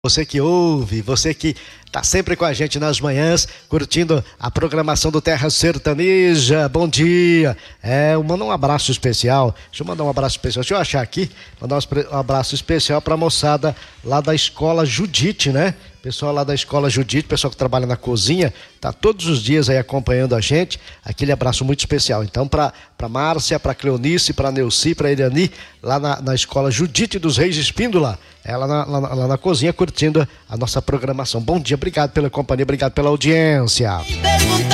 Você que ouve, você que está sempre com a gente nas manhãs, curtindo a programação do Terra Sertaneja, bom dia. Eu mando um abraço especial, deixa eu mandar um abraço especial, deixa eu achar aqui, mandar um abraço especial para a moçada lá da Escola Judite, né? Pessoal lá da Escola Judite, pessoal que trabalha na cozinha, tá todos os dias aí acompanhando a gente, aquele abraço muito especial. Então, para Márcia, para Cleonice, para Neuci, para Eliani, lá na Escola Judite dos Reis Espíndola, ela lá na cozinha curtindo a nossa programação. Bom dia, obrigado pela companhia, obrigado pela audiência.